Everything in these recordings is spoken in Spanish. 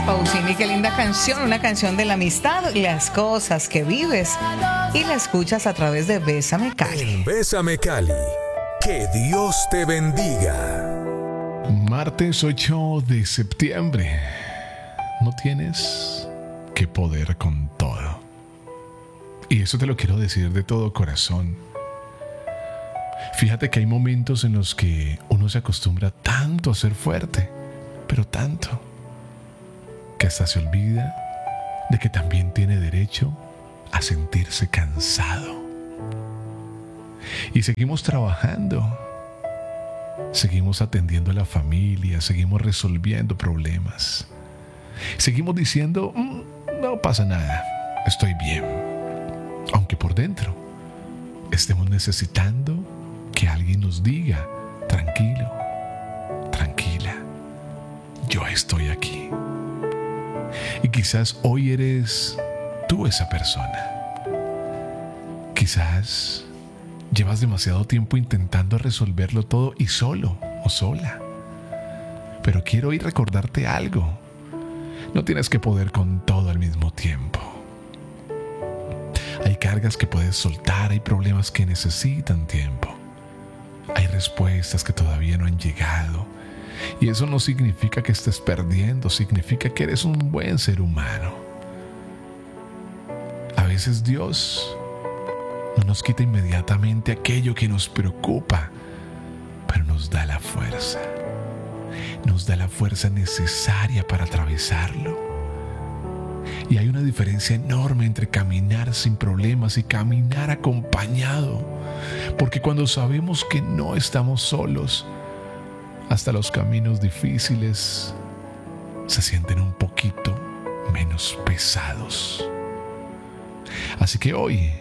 Pausini, qué linda canción, una canción de la amistad y las cosas que vives y la escuchas a través de Bésame Cali. En Bésame Cali, que Dios te bendiga. Martes 8 de septiembre. No tienes que poder con todo. Y eso te lo quiero decir de todo corazón. Fíjate que hay momentos en los que uno se acostumbra tanto a ser fuerte, pero tanto, que hasta se olvida de que también tiene derecho a sentirse cansado. Y seguimos trabajando, seguimos atendiendo a la familia, seguimos resolviendo problemas, seguimos diciendo, no pasa nada, estoy bien, aunque por dentro estemos necesitando que alguien nos diga, tranquilo, tranquila, yo estoy aquí. Y quizás hoy eres tú esa persona. Quizás llevas demasiado tiempo intentando resolverlo todo y solo o sola. Pero quiero hoy recordarte algo. No tienes que poder con todo al mismo tiempo. Hay cargas que puedes soltar, hay problemas que necesitan tiempo. Hay respuestas que todavía no han llegado. Y eso no significa que estés perdiendo, significa que eres un buen ser humano. A veces Dios no nos quita inmediatamente aquello que nos preocupa, pero nos da la fuerza. Nos da la fuerza necesaria para atravesarlo. Y hay una diferencia enorme entre caminar sin problemas y caminar acompañado. Porque cuando sabemos que no estamos solos, hasta los caminos difíciles se sienten un poquito menos pesados. Así que hoy,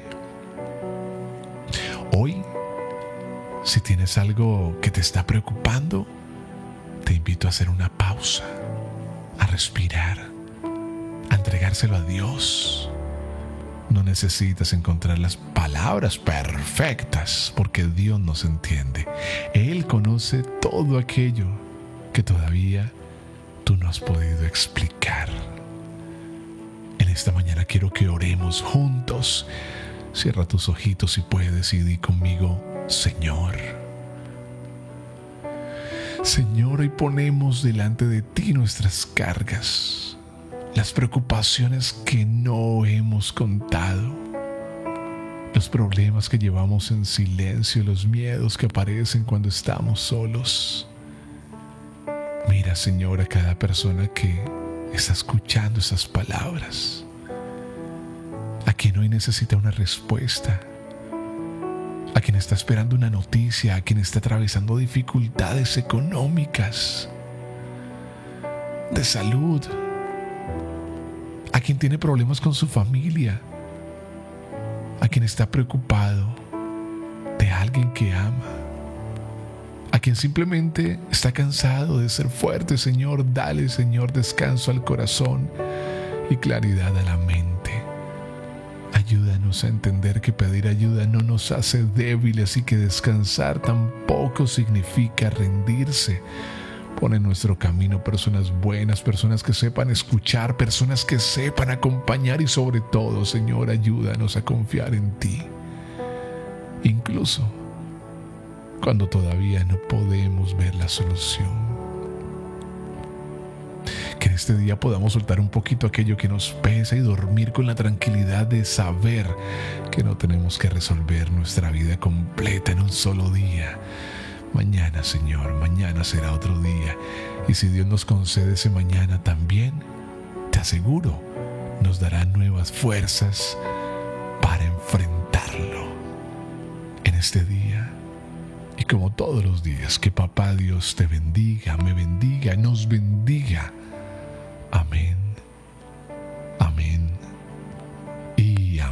si tienes algo que te está preocupando, te invito a hacer una pausa, a respirar, a entregárselo a Dios. No necesitas encontrar las palabras perfectas porque Dios nos entiende. Él conoce todo aquello que todavía tú no has podido explicar. En esta mañana quiero que oremos juntos. Cierra tus ojitos si puedes y di conmigo, Señor. Señor, hoy ponemos delante de ti nuestras cargas, las preocupaciones que no hemos contado, los problemas que llevamos en silencio, los miedos que aparecen cuando estamos solos. Mira, Señor, a cada persona que está escuchando esas palabras, a quien hoy necesita una respuesta, a quien está esperando una noticia, a quien está atravesando dificultades económicas, de salud, a quien tiene problemas con su familia, a quien está preocupado de alguien que ama, a quien simplemente está cansado de ser fuerte. Señor, dale, Señor, descanso al corazón y claridad a la mente. Ayúdanos a entender que pedir ayuda no nos hace débiles y que descansar tampoco significa rendirse. Pon en nuestro camino personas buenas, personas que sepan escuchar, personas que sepan acompañar y sobre todo, Señor, ayúdanos a confiar en ti. Incluso cuando todavía no podemos ver la solución. Que en este día podamos soltar un poquito aquello que nos pesa y dormir con la tranquilidad de saber que no tenemos que resolver nuestra vida completa en un solo día. Mañana, Señor, mañana será otro día. Y si Dios nos concede ese mañana también, te aseguro, nos dará nuevas fuerzas para enfrentarlo en este día. Y como todos los días, que Papá Dios te bendiga, me bendiga, nos bendiga. Amén.